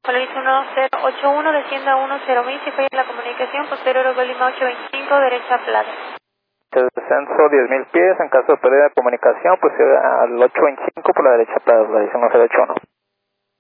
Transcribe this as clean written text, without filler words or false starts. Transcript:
Police 1081, descienda 10.000, si falla la comunicación, posterior a Lima 825, derecha Plaza. Descenso 10.000 pies, en caso de pérdida de comunicación, pues al 825 por la derecha Plaza, la 1081.